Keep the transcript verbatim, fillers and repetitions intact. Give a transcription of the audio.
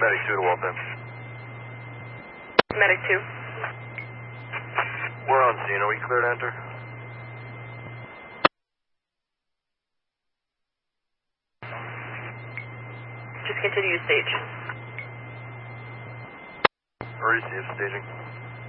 Medic two to Waltham. Medic two. We're on scene. Are we clear to enter? Just continue to stage. Receive staging.